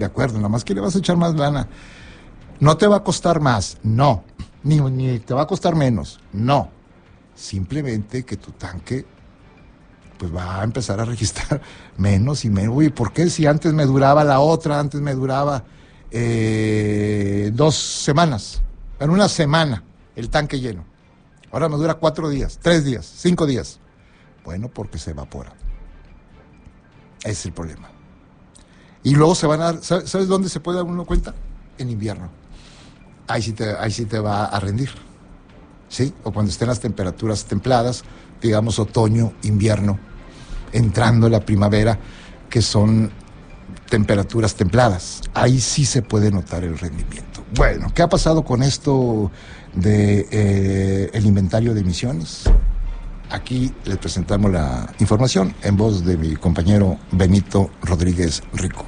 de acuerdo, nada más que le vas a echar más lana. No te va a costar más, no. Ni te va a costar menos, no. Simplemente que tu tanque pues va a empezar a registrar menos y menos. Uy, ¿por qué si antes me duraba la otra? Antes me duraba 2 semanas. En una semana el tanque lleno. Ahora me dura 4 días, 3 días, 5 días. Bueno, porque se evapora. Ese es el problema. Y luego se van a dar, ¿sabes dónde se puede dar uno cuenta? En invierno. Ahí sí te va a rendir. ¿Sí? O cuando estén las temperaturas templadas, digamos otoño, invierno, entrando la primavera, que son temperaturas templadas. Ahí sí se puede notar el rendimiento. Bueno, ¿qué ha pasado con esto de el inventario de emisiones? Aquí les presentamos la información en voz de mi compañero Benito Rodríguez Rico.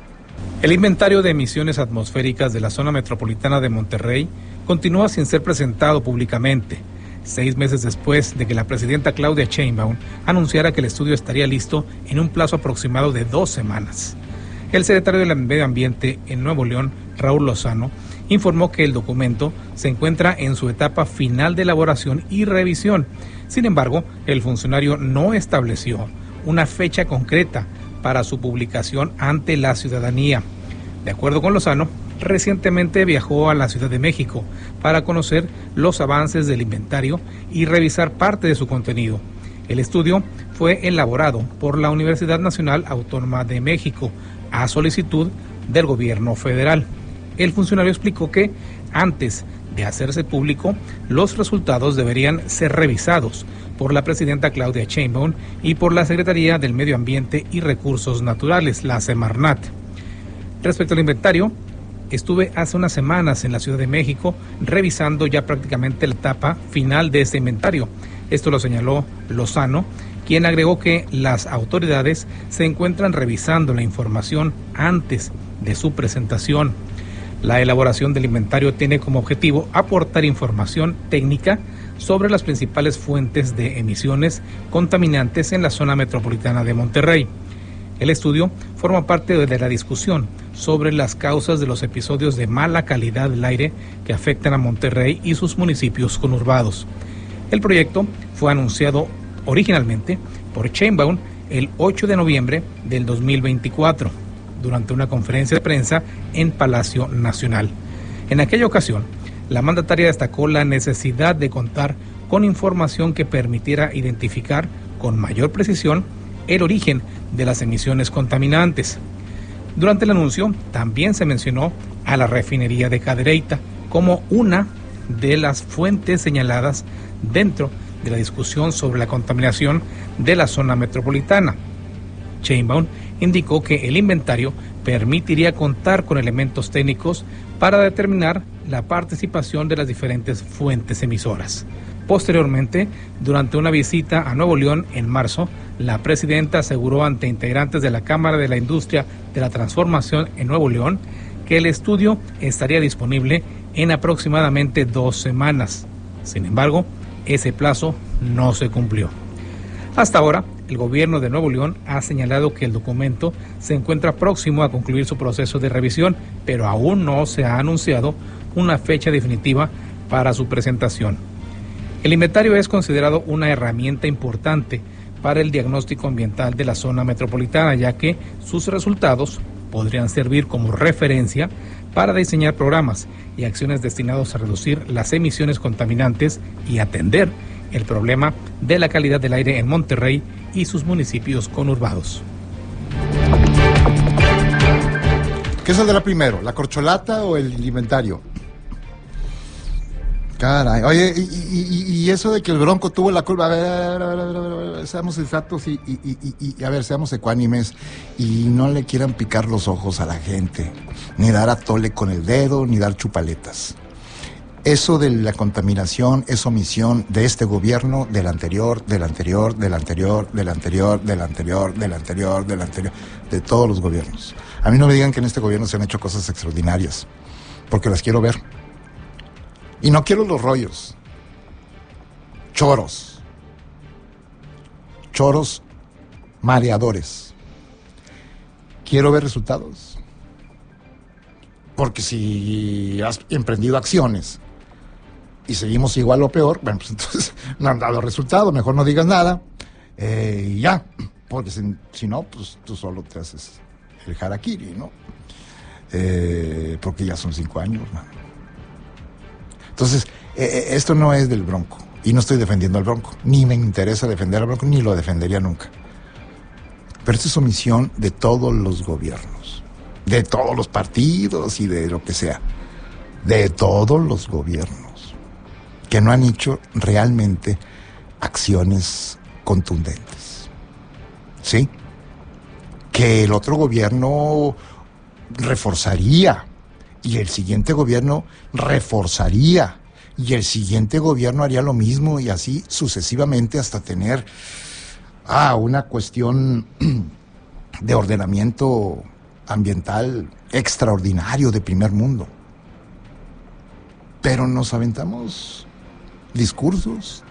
El inventario de emisiones atmosféricas de la zona metropolitana de Monterrey continúa sin ser presentado públicamente, 6 meses después de que la presidenta Claudia Sheinbaum anunciara que el estudio estaría listo en un plazo aproximado de 2 semanas. El secretario del Medio Ambiente en Nuevo León, Raúl Lozano, informó que el documento se encuentra en su etapa final de elaboración y revisión. Sin embargo, el funcionario no estableció una fecha concreta para su publicación ante la ciudadanía. De acuerdo con Lozano, recientemente viajó a la Ciudad de México para conocer los avances del inventario y revisar parte de su contenido. El estudio fue elaborado por la Universidad Nacional Autónoma de México a solicitud del gobierno federal. El funcionario explicó que antes de hacerse público, los resultados deberían ser revisados por la presidenta Claudia Sheinbaum y por la Secretaría del Medio Ambiente y Recursos Naturales, la Semarnat. Respecto al inventario, estuve hace unas semanas en la Ciudad de México revisando ya prácticamente la etapa final de este inventario. Esto lo señaló Lozano, quien agregó que las autoridades se encuentran revisando la información antes de su presentación. La elaboración del inventario tiene como objetivo aportar información técnica sobre las principales fuentes de emisiones contaminantes en la zona metropolitana de Monterrey. El estudio forma parte de la discusión sobre las causas de los episodios de mala calidad del aire que afectan a Monterrey y sus municipios conurbados. El proyecto fue anunciado originalmente por Sheinbaum el 8 de noviembre del 2024, durante una conferencia de prensa en Palacio Nacional. En aquella ocasión, la mandataria destacó la necesidad de contar con información que permitiera identificar con mayor precisión el origen de las emisiones contaminantes. Durante el anuncio, también se mencionó a la refinería de Cadereyta como una de las fuentes señaladas dentro de la discusión sobre la contaminación de la zona metropolitana. Sheinbaum indicó que el inventario permitiría contar con elementos técnicos para determinar la participación de las diferentes fuentes emisoras. Posteriormente, durante una visita a Nuevo León en marzo, la presidenta aseguró ante integrantes de la Cámara de la Industria de la Transformación en Nuevo León que el estudio estaría disponible en aproximadamente 2 semanas. Sin embargo, ese plazo no se cumplió. Hasta ahora, el gobierno de Nuevo León ha señalado que el documento se encuentra próximo a concluir su proceso de revisión, pero aún no se ha anunciado una fecha definitiva para su presentación. El inventario es considerado una herramienta importante para el diagnóstico ambiental de la zona metropolitana, ya que sus resultados podrían servir como referencia para diseñar programas y acciones destinados a reducir las emisiones contaminantes y atender el problema de la calidad del aire en Monterrey y sus municipios conurbados. ¿Qué saldrá primero, la corcholata o el inventario? Caray, oye, y eso de que el Bronco tuvo la culpa, a ver, seamos sensatos y a ver, seamos ecuánimes y no le quieran picar los ojos a la gente, ni dar a tole con el dedo, ni dar chupaletas. Eso de la contaminación es omisión de este gobierno, del anterior, del anterior, del anterior, del anterior, del anterior, del anterior, del anterior, de todos los gobiernos. A mí no me digan que en este gobierno se han hecho cosas extraordinarias, porque las quiero ver. Y no quiero los rollos. Choros mareadores. Quiero ver resultados. Porque si has emprendido acciones y seguimos igual o peor, bueno, pues entonces no han dado resultado, mejor no digas nada y ya, porque si no, pues tú solo te haces el harakiri, ¿no? Porque ya son 5 años, ¿no? Entonces, esto no es del Bronco, y no estoy defendiendo al Bronco, ni me interesa defender al Bronco, ni lo defendería nunca. Pero esta es omisión de todos los gobiernos, de todos los partidos y de lo que sea, de todos los gobiernos, que no han hecho realmente acciones contundentes. ¿Sí? Que el otro gobierno reforzaría, y el siguiente gobierno reforzaría, y el siguiente gobierno haría lo mismo, y así sucesivamente hasta tener una cuestión de ordenamiento ambiental extraordinario de primer mundo. Pero nos aventamos discursos,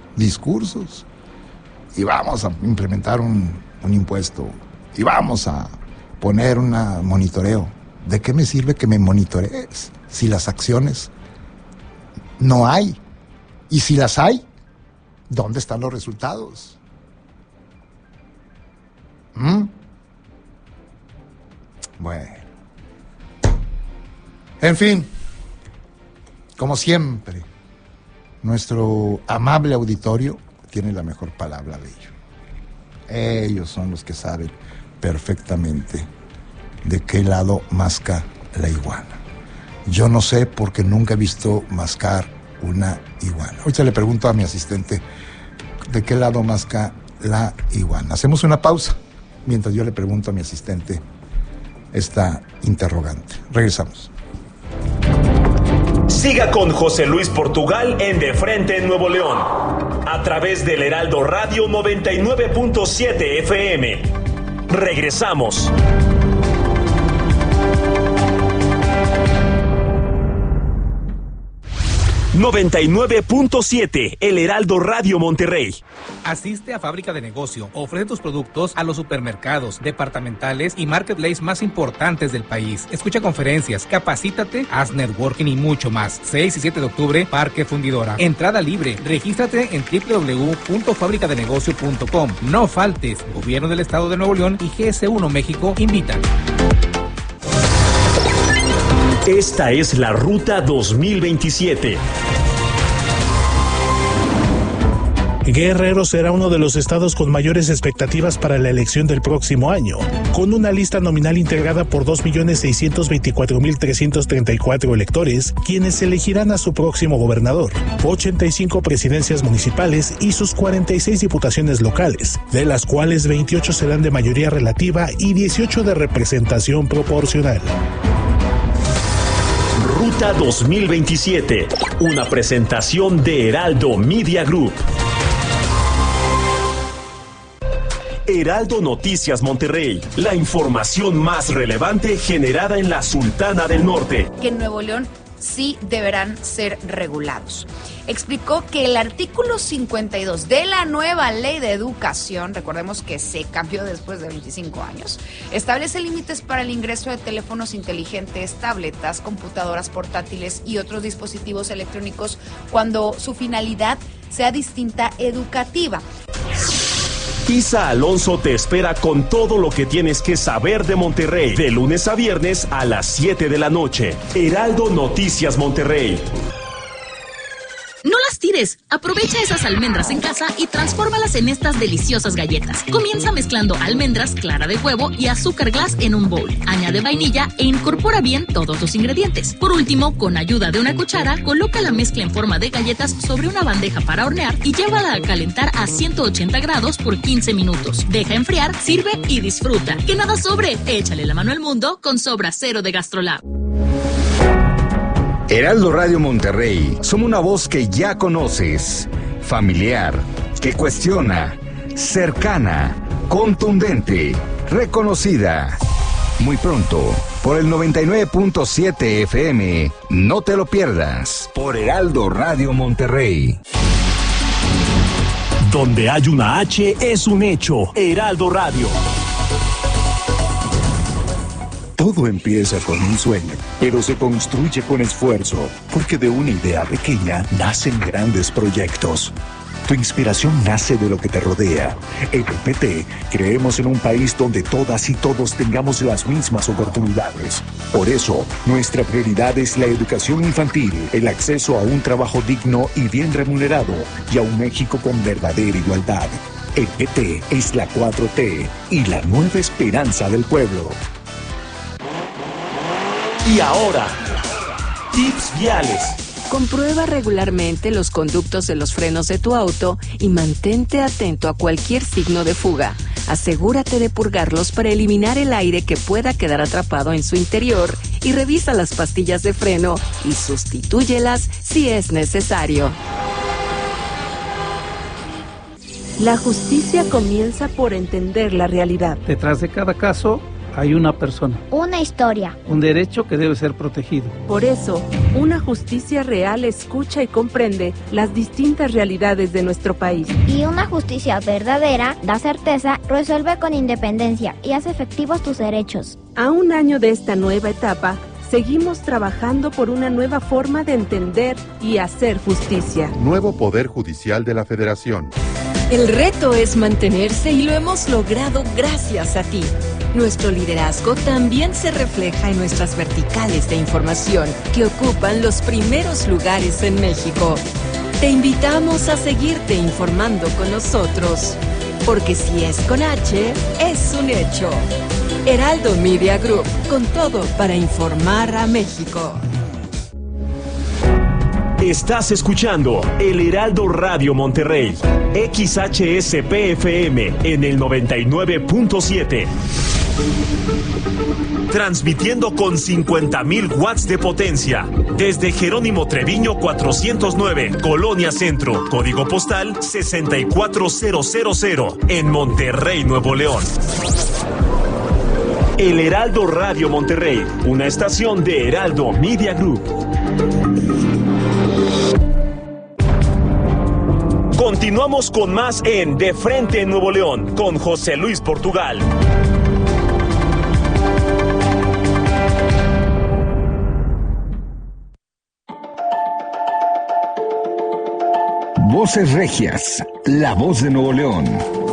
y vamos a implementar un impuesto, y vamos a poner un monitoreo. ¿De qué me sirve que me monitorees si las acciones no hay? Y si las hay, ¿dónde están los resultados? Bueno. En fin, como siempre, nuestro amable auditorio tiene la mejor palabra de ello. Ellos son los que saben perfectamente de qué lado masca la iguana. Yo no sé porque nunca he visto mascar una iguana. Ahorita le pregunto a mi asistente de qué lado masca la iguana. Hacemos una pausa mientras yo le pregunto a mi asistente esta interrogante. Regresamos. Siga con José Luis Portugal en De Frente en Nuevo León, a través del Heraldo Radio 99.7 FM. Regresamos. 99.7, El Heraldo Radio Monterrey. Asiste a Fábrica de Negocio. Ofrece tus productos a los supermercados, departamentales y marketplaces más importantes del país. Escucha conferencias, capacítate, haz networking y mucho más. 6 y 7 de octubre, Parque Fundidora. Entrada libre. Regístrate en www.fabricadenegocio.com. No faltes. Gobierno del Estado de Nuevo León y GS1 México invitan. Esta es la Ruta 2027. Guerrero será uno de los estados con mayores expectativas para la elección del próximo año, con una lista nominal integrada por 2.624.334 electores, quienes elegirán a su próximo gobernador, 85 presidencias municipales y sus 46 diputaciones locales, de las cuales 28 serán de mayoría relativa y 18 de representación proporcional. Ruta 2027, una presentación de Heraldo Media Group. Heraldo Noticias Monterrey, la información más relevante generada en la Sultana del Norte. Que en Nuevo León sí deberán ser regulados. Explicó que el artículo 52 de la nueva ley de educación, recordemos que se cambió después de 25 años, establece límites para el ingreso de teléfonos inteligentes, tabletas, computadoras portátiles y otros dispositivos electrónicos cuando su finalidad sea distinta educativa. Isa Alonso te espera con todo lo que tienes que saber de Monterrey, de lunes a viernes a las 7 de la noche. Heraldo Noticias Monterrey. No las tires. Aprovecha esas almendras en casa y transfórmalas en estas deliciosas galletas. Comienza mezclando almendras, clara de huevo y azúcar glass en un bowl. Añade vainilla e incorpora bien todos los ingredientes. Por último, con ayuda de una cuchara, coloca la mezcla en forma de galletas sobre una bandeja para hornear y llévala a calentar a 180 grados por 15 minutos. Deja enfriar, sirve y disfruta. ¡Que nada sobre! Échale la mano al mundo con Sobra Cero de GastroLab. Heraldo Radio Monterrey, somos una voz que ya conoces, familiar, que cuestiona, cercana, contundente, reconocida. Muy pronto, por el 99.7 FM, no te lo pierdas, por Heraldo Radio Monterrey. Donde hay una H es un hecho. Heraldo Radio. Todo empieza con un sueño, pero se construye con esfuerzo, porque de una idea pequeña nacen grandes proyectos. Tu inspiración nace de lo que te rodea. En el PT creemos en un país donde todas y todos tengamos las mismas oportunidades. Por eso, nuestra prioridad es la educación infantil, el acceso a un trabajo digno y bien remunerado, y a un México con verdadera igualdad. El PT es la 4T y la nueva esperanza del pueblo. Y ahora, tips viales. Comprueba regularmente los conductos de los frenos de tu auto y mantente atento a cualquier signo de fuga. Asegúrate de purgarlos para eliminar el aire que pueda quedar atrapado en su interior y revisa las pastillas de freno y sustitúyelas si es necesario. La justicia comienza por entender la realidad. Detrás de cada caso hay una persona. Una historia. Un derecho que debe ser protegido. Por eso, una justicia real escucha y comprende las distintas realidades de nuestro país. Y una justicia verdadera da certeza, resuelve con independencia y hace efectivos tus derechos. A un año de esta nueva etapa, seguimos trabajando por una nueva forma de entender y hacer justicia. Nuevo Poder Judicial de la Federación. El reto es mantenerse y lo hemos logrado gracias a ti. Nuestro liderazgo también se refleja en nuestras verticales de información, que ocupan los primeros lugares en México. Te invitamos a seguirte informando con nosotros, porque si es con H, es un hecho. Heraldo Media Group, con todo para informar a México. Estás escuchando El Heraldo Radio Monterrey, XHSPFM en el 99.7. Transmitiendo con 50,000 watts de potencia desde Jerónimo Treviño 409, Colonia Centro, código postal 64000 en Monterrey, Nuevo León. El Heraldo Radio Monterrey, una estación de Heraldo Media Group. Continuamos con más en De Frente en Nuevo León con José Luis Portugal. Voces Regias, la voz de Nuevo León.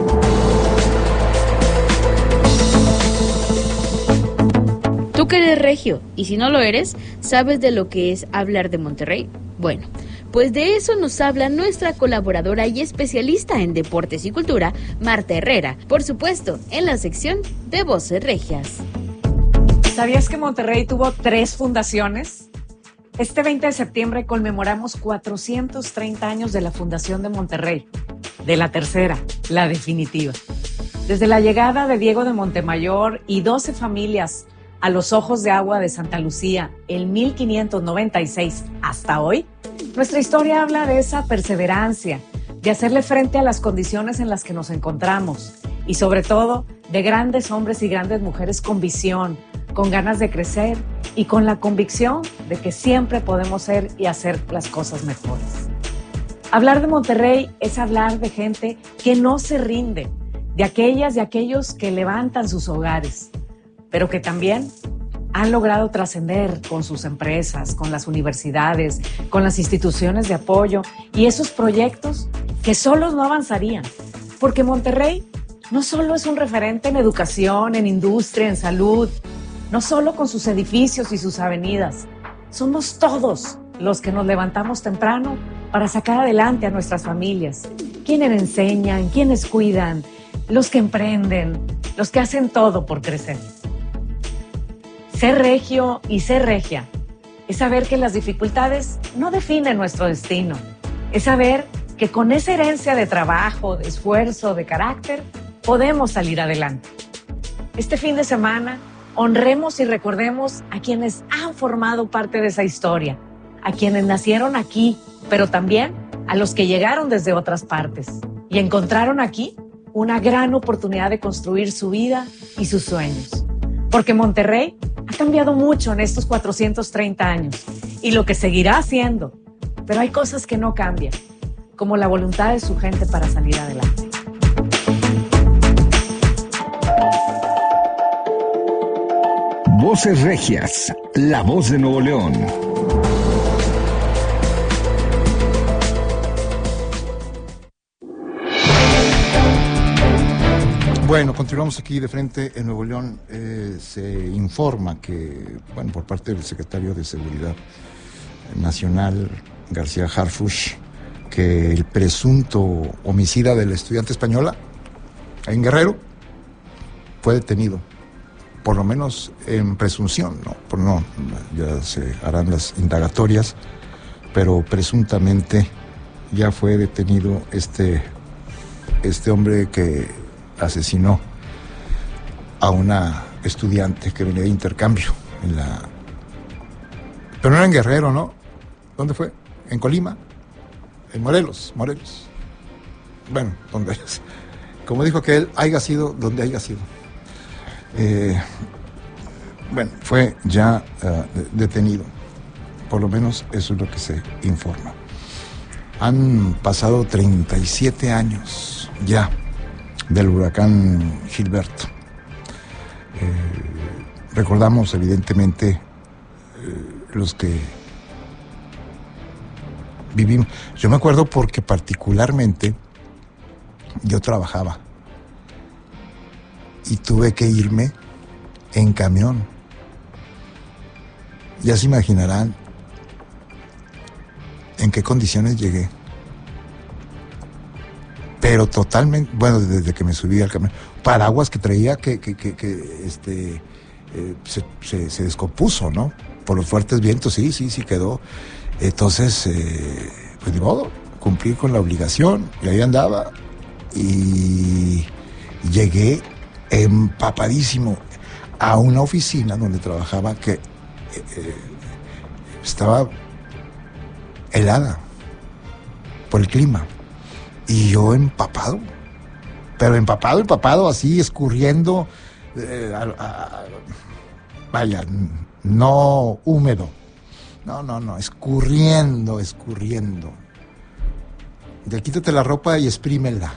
Tú que eres regio, y si no lo eres, ¿sabes de lo que es hablar de Monterrey? Bueno, pues de eso nos habla nuestra colaboradora y especialista en deportes y cultura, Marta Herrera, por supuesto, en la sección de Voces Regias. ¿Sabías que Monterrey tuvo 3 fundaciones? Este 20 de septiembre conmemoramos 430 años de la fundación de Monterrey, de la tercera, la definitiva. Desde la llegada de Diego de Montemayor y 12 familias a los Ojos de Agua de Santa Lucía en 1596 hasta hoy, nuestra historia habla de esa perseverancia, de hacerle frente a las condiciones en las que nos encontramos y sobre todo de grandes hombres y grandes mujeres con visión, con ganas de crecer y con la convicción de que siempre podemos ser y hacer las cosas mejores. Hablar de Monterrey es hablar de gente que no se rinde, de aquellas y aquellos que levantan sus hogares, pero que también han logrado trascender con sus empresas, con las universidades, con las instituciones de apoyo y esos proyectos que solos no avanzarían, porque Monterrey no solo es un referente en educación, en industria, en salud, no solo con sus edificios y sus avenidas, somos todos los que nos levantamos temprano para sacar adelante a nuestras familias, quienes enseñan, quienes cuidan, los que emprenden, los que hacen todo por crecer. Ser regio y ser regia es saber que las dificultades no definen nuestro destino, es saber que con esa herencia de trabajo, de esfuerzo, de carácter, podemos salir adelante. Este fin de semana, honremos y recordemos a quienes han formado parte de esa historia, a quienes nacieron aquí, pero también a los que llegaron desde otras partes y encontraron aquí una gran oportunidad de construir su vida y sus sueños. Porque Monterrey ha cambiado mucho en estos 430 años y lo que seguirá haciendo, pero hay cosas que no cambian, como la voluntad de su gente para salir adelante. Voces Regias, la voz de Nuevo León. Bueno, continuamos aquí de frente en Nuevo León. Se informa que, bueno, por parte del secretario de Seguridad Nacional, García Harfuch, que el presunto homicida de la estudiante española en Guerrero fue detenido, por lo menos en presunción, no, ya se harán las indagatorias, pero presuntamente ya fue detenido este hombre que asesinó a una estudiante que venía de intercambio pero no era en Guerrero, ¿no? ¿Dónde fue? ¿En Colima? En Morelos. Bueno, donde como dijo que él, haya sido donde haya sido. Bueno, fue ya detenido. Por lo menos eso es lo que se informa. Han pasado 37 años ya del huracán Gilberto. Recordamos evidentemente los que vivimos. Yo me acuerdo porque particularmente yo trabajaba y tuve que irme en camión. Ya se imaginarán en qué condiciones llegué. Pero totalmente, bueno, desde que me subí al camión, paraguas que traía se descompuso, ¿no? Por los fuertes vientos, sí quedó. Entonces, pues de modo, cumplí con la obligación, y ahí andaba, y llegué empapadísimo a una oficina donde trabajaba que estaba helada por el clima. Y yo empapado, pero empapado, así, escurriendo, vaya, no húmedo, no, escurriendo. Ya quítate la ropa y exprímela,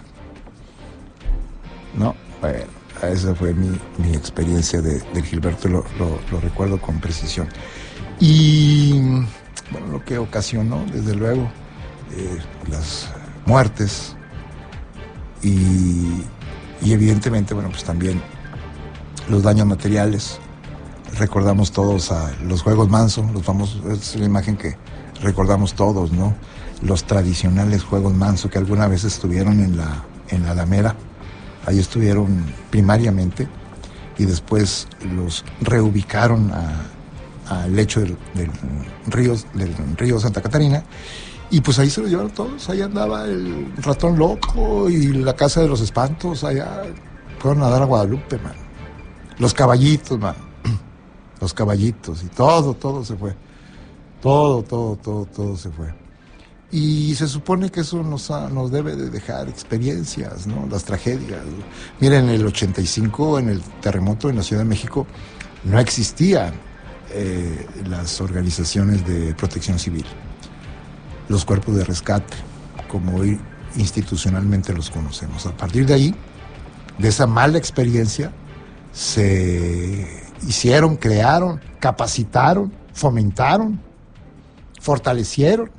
¿no? Bueno, esa fue mi experiencia del Gilberto, lo recuerdo con precisión. Y, bueno, lo que ocasionó, desde luego, las muertes y evidentemente, bueno, pues también los daños materiales. Recordamos todos a los Juegos Manso, los famosos, es la imagen que recordamos todos, ¿no? Los tradicionales Juegos Manso que alguna vez estuvieron en la Alameda, ahí estuvieron primariamente y después los reubicaron al lecho del río Santa Catarina. Y pues ahí se los llevaron todos, ahí andaba el ratón loco y la casa de los espantos, allá fueron a dar a Guadalupe, man. Los caballitos, man. Los caballitos y todo se fue. Todo se fue. Y se supone que eso nos debe de dejar experiencias, ¿no? Las tragedias. Miren, en el 85, en el terremoto en la Ciudad de México, no existían las organizaciones de protección civil, los cuerpos de rescate, como hoy institucionalmente los conocemos. A partir de ahí, de esa mala experiencia, se hicieron, crearon, capacitaron, fomentaron, fortalecieron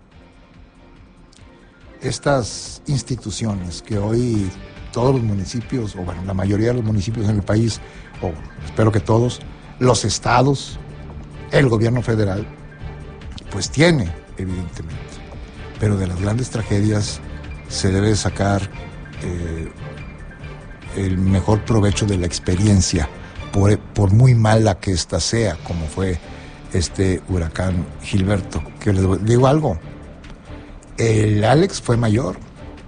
estas instituciones que hoy todos los municipios, o bueno, la mayoría de los municipios en el país, o espero que todos, los estados, el gobierno federal, pues tiene, evidentemente. Pero de las grandes tragedias se debe sacar el mejor provecho de la experiencia, por muy mala que ésta sea, como fue este huracán Gilberto. Que les digo algo, el Alex fue mayor,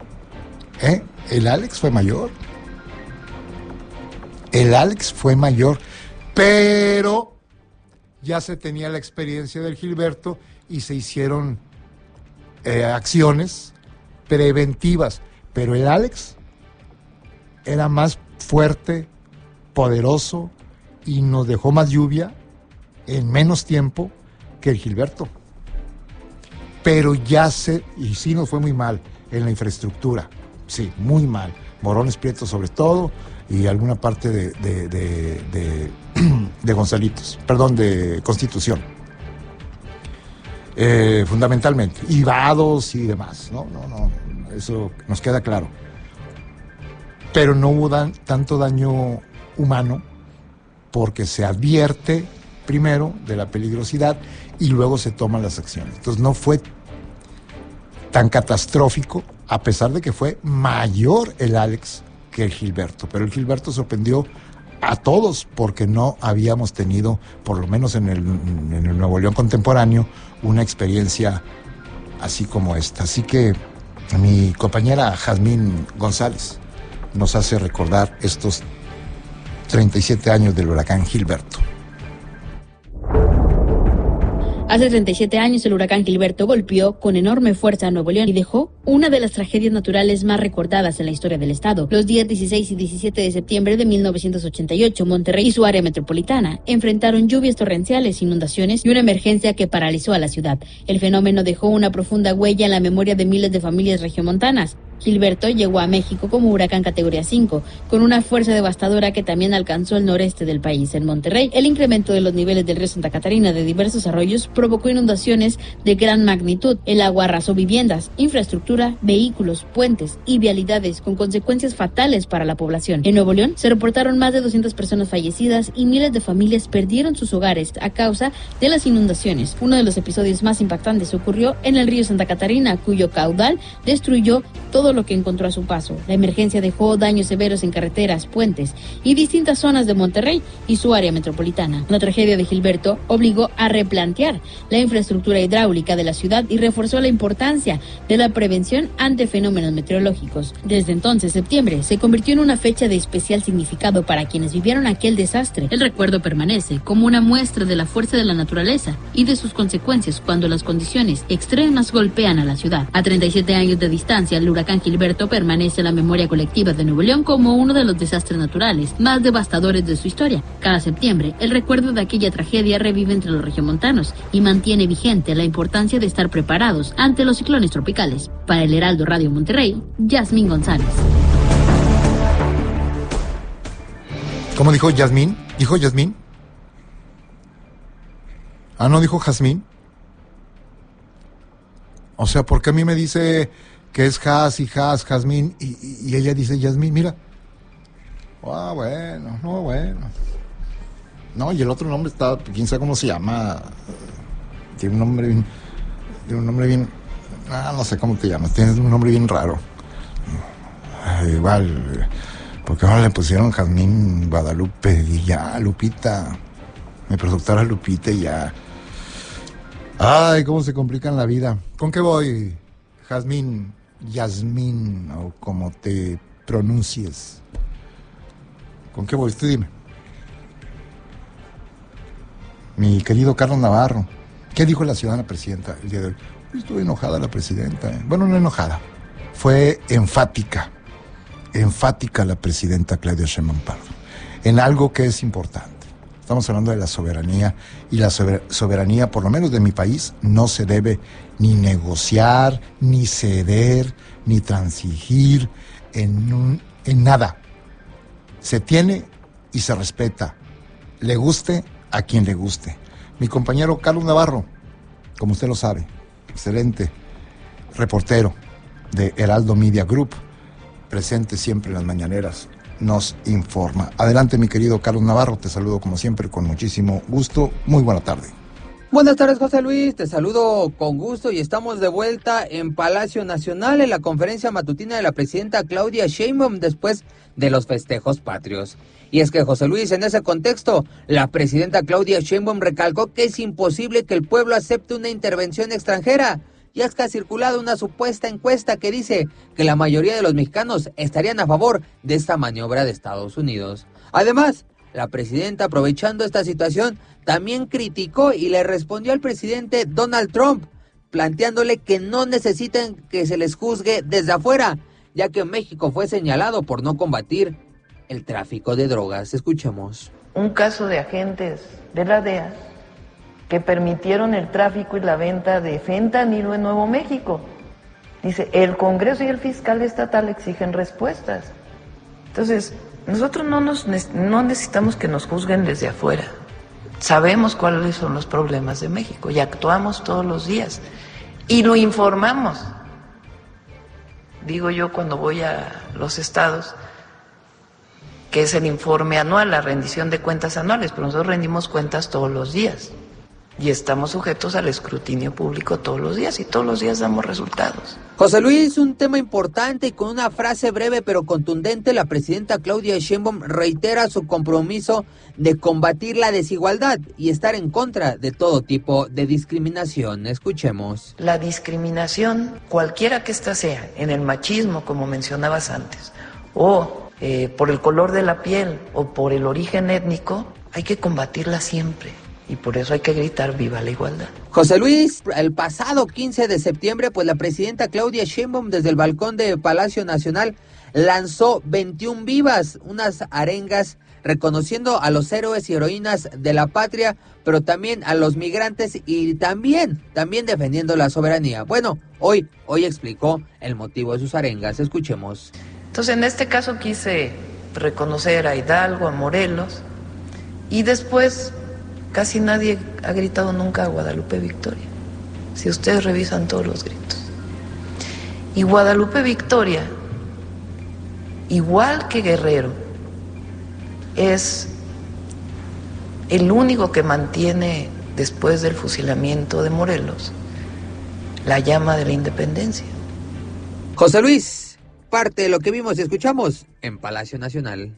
pero ya se tenía la experiencia del Gilberto y se hicieron acciones preventivas, pero el Alex era más fuerte, poderoso y nos dejó más lluvia en menos tiempo que el Gilberto. Pero y sí nos fue muy mal en la infraestructura, sí, muy mal. Morones Prietos sobre todo, y alguna parte de de Gonzalitos, perdón, de Constitución. Fundamentalmente, y vados y demás, no, eso nos queda claro. Pero no hubo tanto daño humano porque se advierte primero de la peligrosidad y luego se toman las acciones. Entonces no fue tan catastrófico, a pesar de que fue mayor el Alex que el Gilberto, pero el Gilberto sorprendió a todos porque no habíamos tenido, por lo menos en el Nuevo León contemporáneo, una experiencia así como esta. Así que mi compañera Jazmín González nos hace recordar estos 37 años del huracán Gilberto. Hace 37 años el huracán Gilberto golpeó con enorme fuerza a Nuevo León y dejó una de las tragedias naturales más recordadas en la historia del estado. Los días 16 y 17 de septiembre de 1988, Monterrey y su área metropolitana enfrentaron lluvias torrenciales, inundaciones y una emergencia que paralizó a la ciudad. El fenómeno dejó una profunda huella en la memoria de miles de familias regiomontanas. Gilberto llegó a México como huracán categoría 5, con una fuerza devastadora que también alcanzó el noreste del país. En Monterrey, el incremento de los niveles del río Santa Catarina de diversos arroyos provocó inundaciones de gran magnitud. El agua arrasó viviendas, infraestructura, vehículos, puentes y vialidades, con consecuencias fatales para la población. En Nuevo León se reportaron más de 200 personas fallecidas y miles de familias perdieron sus hogares a causa de las inundaciones. Uno de los episodios más impactantes ocurrió en el río Santa Catarina, cuyo caudal destruyó todo lo que encontró a su paso. La emergencia dejó daños severos en carreteras, puentes y distintas zonas de Monterrey y su área metropolitana. La tragedia de Gilberto obligó a replantear la infraestructura hidráulica de la ciudad y reforzó la importancia de la prevención ante fenómenos meteorológicos. Desde entonces, septiembre se convirtió en una fecha de especial significado para quienes vivieron aquel desastre. El recuerdo permanece como una muestra de la fuerza de la naturaleza y de sus consecuencias cuando las condiciones extremas golpean a la ciudad. A 37 años de distancia, el huracán Gilberto permanece en la memoria colectiva de Nuevo León como uno de los desastres naturales más devastadores de su historia. Cada septiembre, el recuerdo de aquella tragedia revive entre los regiomontanos y mantiene vigente la importancia de estar preparados ante los ciclones tropicales. Para el Heraldo Radio Monterrey, Jazmín González. ¿Cómo dijo Jazmín? ¿Dijo Jazmín? Ah, ¿no dijo Jazmín? O sea, ¿por qué a mí me dice que es Jazmín y ella dice Jazmín? Mira. Ah, bueno. No, y el otro nombre está, quién sabe cómo se llama. Tiene un nombre bien, no sé cómo te llamas, tienes un nombre bien raro. Igual, porque ahora le pusieron Jazmín Guadalupe y ya, Lupita, mi productora Lupita y ya. Ay, cómo se complican la vida. ¿Con qué voy, Jazmín, o como te pronuncies? ¿Con qué voy? Tú dime. Mi querido Carlos Navarro, ¿qué dijo la ciudadana presidenta el día de hoy? Estuvo enojada la presidenta. Bueno, no enojada, fue enfática la presidenta Claudia Sheinbaum Pardo, en algo que es importante. Estamos hablando de la soberanía, y la soberanía, por lo menos de mi país, no se debe ni negociar, ni ceder, ni transigir en nada. Se tiene y se respeta, le guste a quien le guste. Mi compañero Carlos Navarro, como usted lo sabe, excelente reportero de Heraldo Media Group, presente siempre en las mañaneras, nos informa. Adelante, mi querido Carlos Navarro, te saludo como siempre con muchísimo gusto. Muy buena tarde. Buenas tardes, José Luis, te saludo con gusto y estamos de vuelta en Palacio Nacional en la conferencia matutina de la presidenta Claudia Sheinbaum después de los festejos patrios. Y es que, José Luis, en ese contexto, la presidenta Claudia Sheinbaum recalcó que es imposible que el pueblo acepte una intervención extranjera. Y es que ha circulado una supuesta encuesta que dice que la mayoría de los mexicanos estarían a favor de esta maniobra de Estados Unidos. Además, la presidenta, aprovechando esta situación, también criticó y le respondió al presidente Donald Trump, planteándole que no necesitan que se les juzgue desde afuera, ya que México fue señalado por no combatir el tráfico de drogas. Escuchemos. Un caso de agentes de la DEA que permitieron el tráfico y la venta de fentanilo en Nuevo México. Dice, el Congreso y el fiscal estatal exigen respuestas. Entonces, Nosotros no necesitamos que nos juzguen desde afuera. Sabemos cuáles son los problemas de México y actuamos todos los días y lo informamos. Digo yo cuando voy a los estados, que es el informe anual, la rendición de cuentas anuales, pero nosotros rendimos cuentas todos los días y estamos sujetos al escrutinio público todos los días y todos los días damos resultados. José Luis, un tema importante y con una frase breve pero contundente, la presidenta Claudia Sheinbaum reitera su compromiso de combatir la desigualdad y estar en contra de todo tipo de discriminación. Escuchemos. La discriminación, cualquiera que ésta sea, en el machismo, como mencionabas antes, o por el color de la piel o por el origen étnico, hay que combatirla siempre. Y por eso hay que gritar ¡viva la igualdad! José Luis, el pasado 15 de septiembre, pues la presidenta Claudia Sheinbaum desde el balcón de Palacio Nacional lanzó 21 vivas, unas arengas reconociendo a los héroes y heroínas de la patria, pero también a los migrantes y también defendiendo la soberanía. Bueno, hoy explicó el motivo de sus arengas. Escuchemos. Entonces, en este caso quise reconocer a Hidalgo, a Morelos, y después casi nadie ha gritado nunca a Guadalupe Victoria, si ustedes revisan todos los gritos. Y Guadalupe Victoria, igual que Guerrero, es el único que mantiene, después del fusilamiento de Morelos, la llama de la independencia. José Luis, parte de lo que vimos y escuchamos en Palacio Nacional.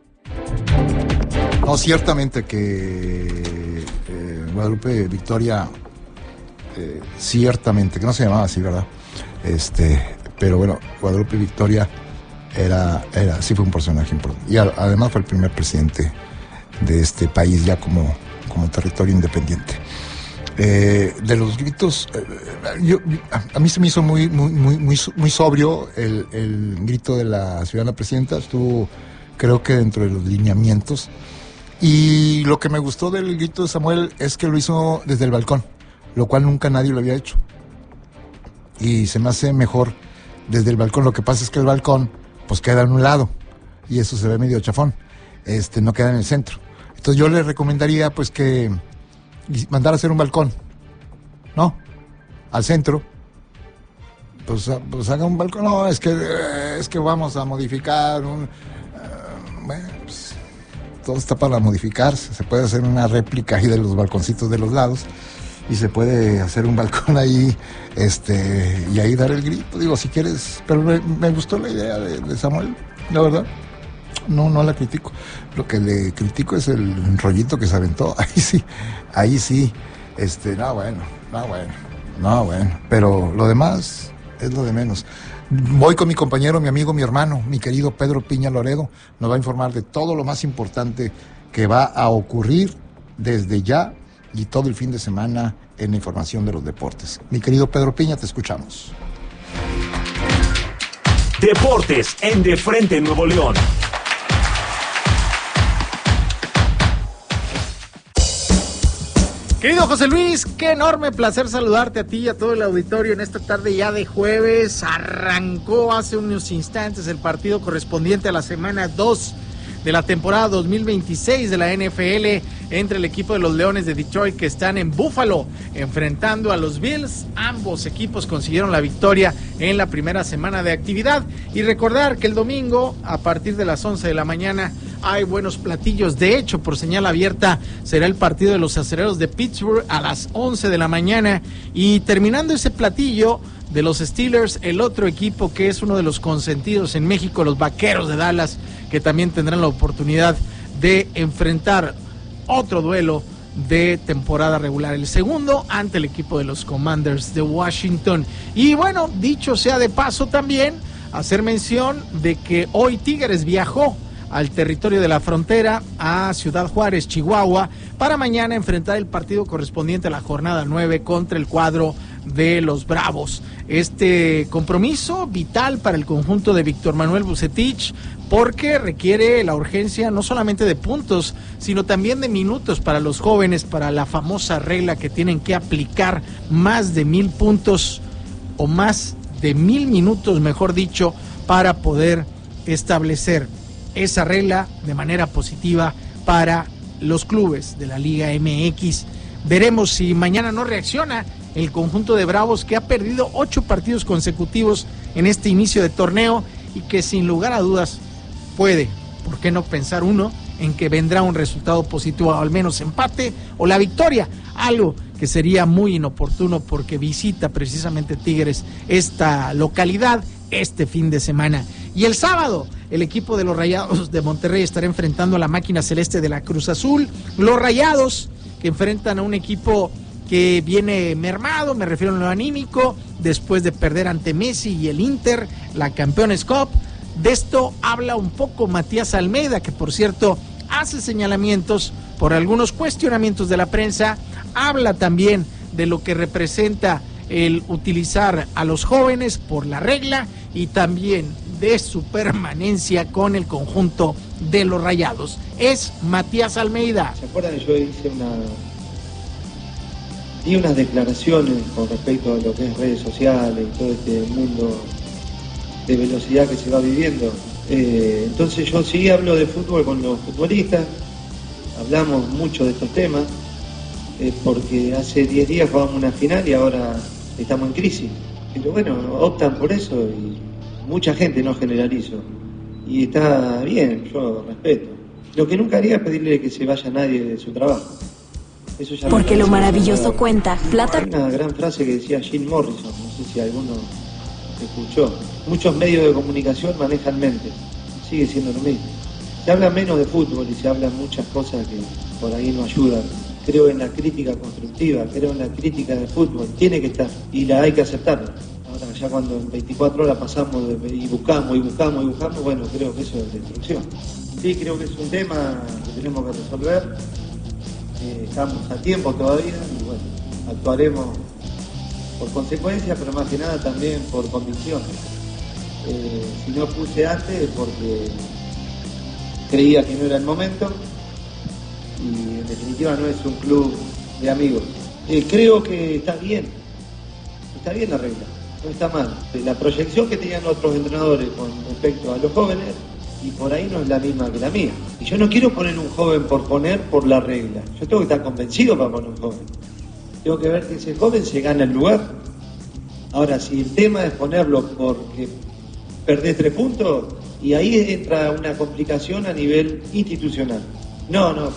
No, ciertamente que Guadalupe Victoria, ciertamente, que no se llamaba así, ¿verdad? Pero bueno, Guadalupe Victoria sí fue un personaje importante. Y además fue el primer presidente de este país ya como territorio independiente. De los gritos, a mí se me hizo muy sobrio el grito de la ciudadana presidenta. Estuvo, creo que dentro de los lineamientos. Y lo que me gustó del grito de Samuel es que lo hizo desde el balcón, lo cual nunca nadie lo había hecho. Y se me hace mejor desde el balcón. Lo que pasa es que el balcón pues queda en un lado y eso se ve medio chafón, no queda en el centro. Entonces yo le recomendaría pues que mandar a hacer un balcón, ¿no? Al centro. Pues haga un balcón. No, es que vamos a modificar bueno, pues todo está para modificarse. Se puede hacer una réplica ahí de los balconcitos de los lados y se puede hacer un balcón ahí, y ahí dar el grito. Digo, si quieres, pero me gustó la idea de Samuel, la verdad. No la critico. Lo que le critico es el rollito que se aventó. Ahí sí. No, bueno. Pero lo demás es lo de menos. Voy con mi compañero, mi amigo, mi hermano, mi querido Pedro Piña Loredo. Nos va a informar de todo lo más importante que va a ocurrir desde ya y todo el fin de semana en la información de los deportes. Mi querido Pedro Piña, te escuchamos. Deportes en De Frente Nuevo León. Querido José Luis, qué enorme placer saludarte a ti y a todo el auditorio en esta tarde ya de jueves. Arrancó hace unos instantes el partido correspondiente a la semana 2 de la temporada 2026 de la NFL entre el equipo de los Leones de Detroit, que están en Buffalo enfrentando a los Bills. Ambos equipos consiguieron la victoria en la primera semana de actividad. Y recordar que el domingo, a partir de las 11 de la mañana, hay buenos platillos. De hecho, por señal abierta, será el partido de los Acereros de Pittsburgh a las 11 de la mañana. Y terminando ese platillo de los Steelers, el otro equipo que es uno de los consentidos en México, los Vaqueros de Dallas, que también tendrán la oportunidad de enfrentar otro duelo de temporada regular, el segundo ante el equipo de los Commanders de Washington. Y bueno, dicho sea de paso también, hacer mención de que hoy Tigres viajó al territorio de la frontera, a Ciudad Juárez, Chihuahua, para mañana enfrentar el partido correspondiente a la jornada 9 contra el cuadro de los Bravos. Este compromiso vital para el conjunto de Víctor Manuel Vucetich, porque requiere la urgencia no solamente de puntos, sino también de minutos para los jóvenes, para la famosa regla que tienen que aplicar más de 1000 puntos o más de 1000 minutos, mejor dicho, para poder establecer esa regla de manera positiva para los clubes de la Liga MX. Veremos si mañana no reacciona el conjunto de Bravos, que ha perdido 8 partidos consecutivos en este inicio de torneo y que sin lugar a dudas puede, ¿por qué no pensar uno en que vendrá un resultado positivo, al menos empate o la victoria? Algo que sería muy inoportuno porque visita precisamente Tigres esta localidad este fin de semana. Y el sábado, el equipo de los Rayados de Monterrey estará enfrentando a la máquina celeste de la Cruz Azul. Los Rayados, que enfrentan a un equipo que viene mermado, me refiero a lo anímico, después de perder ante Messi y el Inter, la Campeones Cup. De esto habla un poco Matías Almeida, que por cierto hace señalamientos por algunos cuestionamientos de la prensa, habla también de lo que representa el utilizar a los jóvenes por la regla y también de su permanencia con el conjunto de los Rayados. Es Matías Almeida. ¿Se acuerdan? Yo di unas declaraciones con respecto a lo que es redes sociales y todo este mundo de velocidad que se va viviendo. Entonces yo sí hablo de fútbol con los futbolistas, hablamos mucho de estos temas, porque hace 10 días jugamos una final y ahora estamos en crisis. Pero bueno, optan por eso y mucha gente, no generalizo. Y está bien, yo respeto. Lo que nunca haría es pedirle que se vaya nadie de su trabajo. Eso ya porque lo maravilloso cuenta. Plata. Hay una gran frase que decía Jim Morrison, no sé si alguno escuchó. Muchos medios de comunicación manejan mente, sigue siendo lo mismo. Se habla menos de fútbol y se hablan muchas cosas que por ahí no ayudan. Creo en la crítica constructiva, creo en la crítica de fútbol, tiene que estar y la hay que aceptar. Ahora ya cuando en 24 horas pasamos y buscamos, bueno, creo que eso es destrucción. Sí, creo que es un tema que tenemos que resolver, estamos a tiempo todavía y bueno, actuaremos por consecuencia, pero más que nada también por convicción. Si no puse antes porque creía que no era el momento y en definitiva no es un club de amigos. Creo que está bien la regla, no está mal. La proyección que tenían otros entrenadores con respecto a los jóvenes y por ahí no es la misma que la mía. Y yo no quiero poner un joven por la regla, yo tengo que estar convencido para poner un joven. Tengo que ver que ese joven se gana el lugar. Ahora, si el tema es ponerlo porque perdés 3 puntos, y ahí entra una complicación a nivel institucional. Los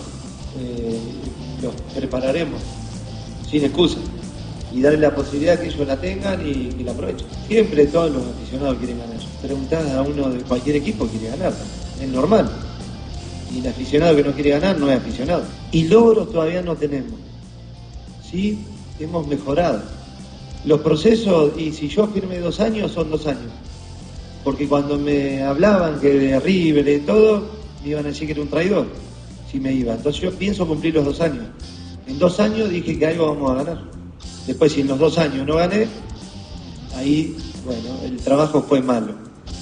prepararemos sin excusa y darle la posibilidad que ellos la tengan y la aprovechen. Siempre todos los aficionados quieren ganar. Preguntás a uno de cualquier equipo, quiere ganar. Es normal. Y el aficionado que no quiere ganar no es aficionado. Y logros todavía no tenemos. Sí, hemos mejorado. Los procesos, y si yo firmé 2 años, son 2 años. Porque cuando me hablaban que de River y todo, me iban a decir que era un traidor, si me iba. Entonces yo pienso cumplir los 2 años. En 2 años dije que algo vamos a ganar. Después, si en los 2 años no gané, ahí, bueno, el trabajo fue malo.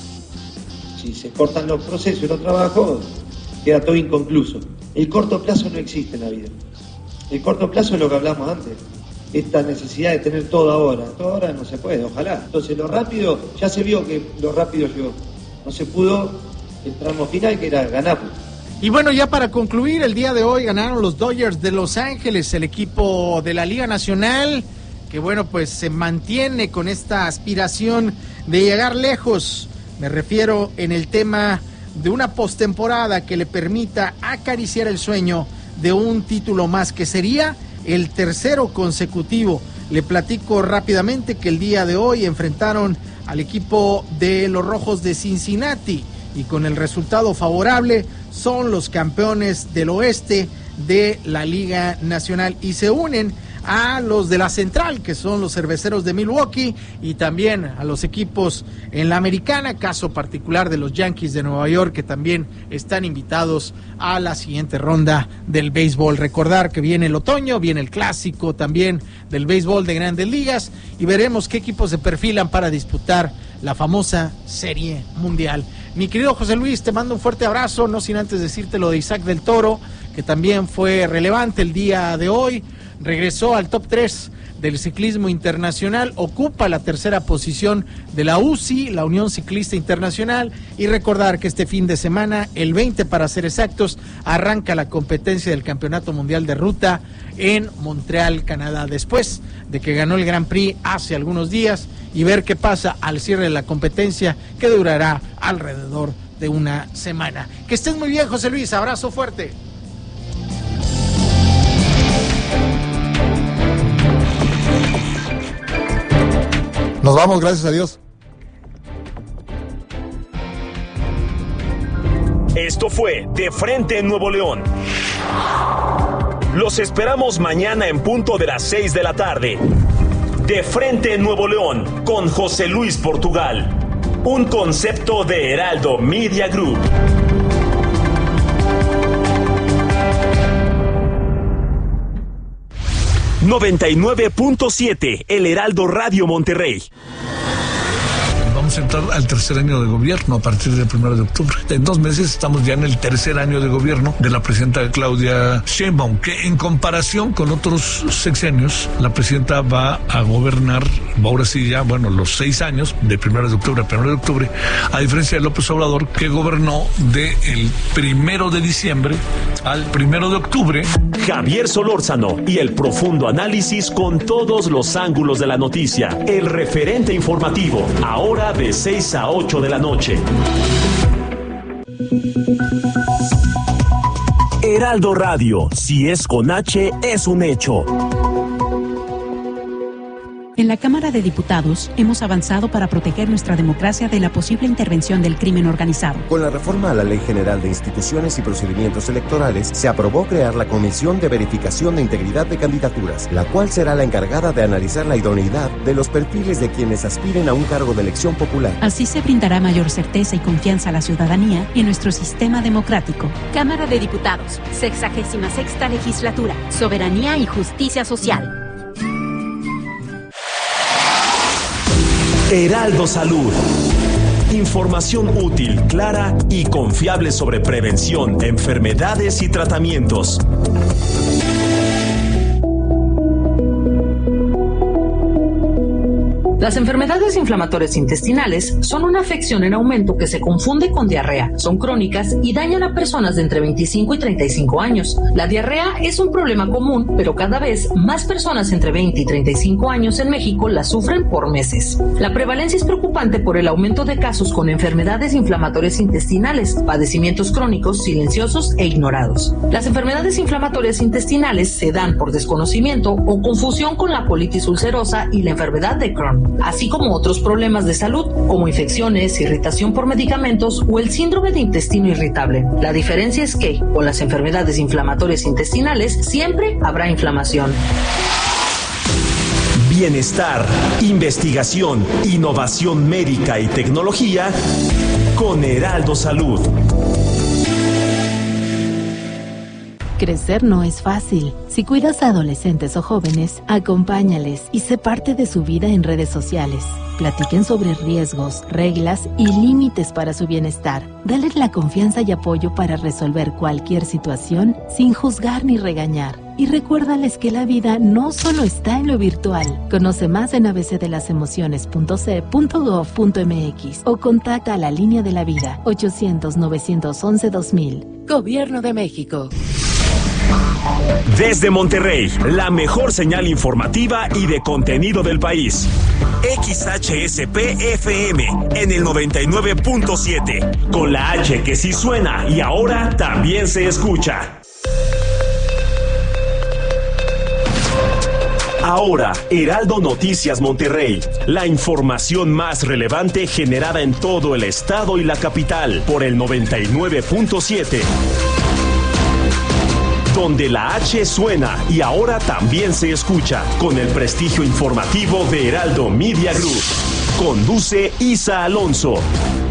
Si se cortan los procesos y los trabajos, queda todo inconcluso. El corto plazo no existe en la vida. El corto plazo es lo que hablamos antes. Esta necesidad de tener todo ahora no se puede, ojalá. Entonces lo rápido, ya se vio que lo rápido llegó. No se pudo el tramo final que era ganar. Y bueno, ya para concluir, el día de hoy ganaron los Dodgers de Los Ángeles, el equipo de la Liga Nacional, que bueno, pues se mantiene con esta aspiración de llegar lejos. Me refiero en el tema de una postemporada que le permita acariciar el sueño de un título más, que sería el 3º consecutivo. Le platico rápidamente que el día de hoy enfrentaron al equipo de los Rojos de Cincinnati y con el resultado favorable son los campeones del oeste de la Liga Nacional y se unen a los de la Central, que son los Cerveceros de Milwaukee, y también a los equipos en la Americana, caso particular de los Yankees de Nueva York, que también están invitados a la siguiente ronda del béisbol. Recordar que viene el otoño, viene el clásico también del béisbol de Grandes Ligas, y veremos qué equipos se perfilan para disputar la famosa Serie Mundial. Mi querido José Luis, te mando un fuerte abrazo, no sin antes decirte lo de Isaac del Toro, que también fue relevante el día de hoy. regresó al top 3 del ciclismo internacional, ocupa la tercera posición de la UCI, la Unión Ciclista Internacional, y recordar que este fin de semana, el 20 para ser exactos, arranca la competencia del Campeonato Mundial de Ruta en Montreal, Canadá, después de que ganó el Grand Prix hace algunos días, y ver qué pasa al cierre de la competencia, que durará alrededor de una semana. Que estés muy bien, José Luis, abrazo fuerte. Nos vamos, gracias a Dios. Esto fue De Frente en Nuevo León. Los esperamos mañana en punto de las 6 de la tarde. De Frente en Nuevo León, con José Luis Portugal. Un concepto de Heraldo Media Group. ...99.7, El Heraldo Radio Monterrey. Vamos a entrar al tercer año de gobierno a partir del 1 de octubre. En 2 meses estamos ya en el tercer año de gobierno de la presidenta Claudia Sheinbaum, que en comparación con otros sexenios, la presidenta va a gobernar, ahora sí ya, los 6 años, de 1 de octubre a 1 de octubre, a diferencia de López Obrador, que gobernó del 1 de diciembre al 1 de octubre. Javier Solórzano y el profundo análisis con todos los ángulos de la noticia. El referente informativo, ahora de 6 a 8 de la noche. Heraldo Radio, si es con H, es un hecho. En la Cámara de Diputados hemos avanzado para proteger nuestra democracia de la posible intervención del crimen organizado. Con la reforma a la Ley General de Instituciones y Procedimientos Electorales, se aprobó crear la Comisión de Verificación de Integridad de Candidaturas, la cual será la encargada de analizar la idoneidad de los perfiles de quienes aspiren a un cargo de elección popular. Así se brindará mayor certeza y confianza a la ciudadanía y en nuestro sistema democrático. Cámara de Diputados, 66ª Legislatura, Soberanía y Justicia Social. Heraldo Salud. Información útil, clara y confiable sobre prevención, enfermedades y tratamientos. Las enfermedades inflamatorias intestinales son una afección en aumento que se confunde con diarrea. Son crónicas y dañan a personas de entre 25 y 35 años. La diarrea es un problema común, pero cada vez más personas entre 20 y 35 años en México la sufren por meses. La prevalencia es preocupante por el aumento de casos con enfermedades inflamatorias intestinales, padecimientos crónicos, silenciosos e ignorados. Las enfermedades inflamatorias intestinales se dan por desconocimiento o confusión con la colitis ulcerosa y la enfermedad de Crohn, así como otros problemas de salud, como infecciones, irritación por medicamentos o el síndrome de intestino irritable. La diferencia es que, con las enfermedades inflamatorias intestinales, siempre habrá inflamación. Bienestar, investigación, innovación médica y tecnología con Heraldo Salud. Crecer no es fácil. Si cuidas a adolescentes o jóvenes, acompáñales y sé parte de su vida en redes sociales. Platiquen sobre riesgos, reglas y límites para su bienestar. Dales la confianza y apoyo para resolver cualquier situación sin juzgar ni regañar. Y recuérdales que la vida no solo está en lo virtual. Conoce más en abcdelasemociones.ce.gov.mx o contacta a la Línea de la Vida 800-911-2000. Gobierno de México. Desde Monterrey, la mejor señal informativa y de contenido del país. XHSP-FM en el 99.7, con la H que sí suena y ahora también se escucha. Ahora, Heraldo Noticias Monterrey, la información más relevante generada en todo el estado y la capital por el 99.7. Donde la H suena y ahora también se escucha, con el prestigio informativo de Heraldo Media Group. Conduce Isa Alonso.